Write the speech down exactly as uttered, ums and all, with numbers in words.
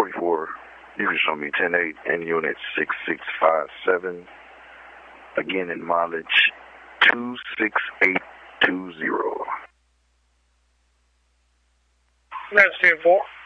forty-four. You can show me ten eight in unit six six five seven. Again in mileage two six eight two zero. That's ten four.